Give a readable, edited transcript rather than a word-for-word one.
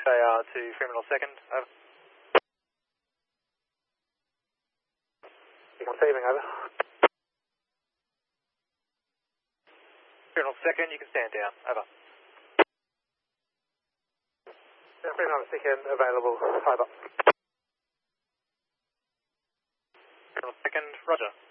AR to Fremantle 2nd, over. Receiving, over. Fremantle 2nd, you can stand down, over. Fremantle 2nd, available, over. Fremantle 2nd, roger.